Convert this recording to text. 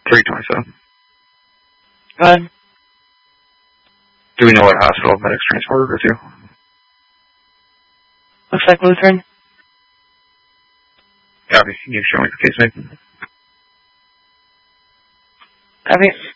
327. Go ahead. Do we know what hospital medics transported her to? Looks like Lutheran. Copy. Can you show me the case, mate? Copy.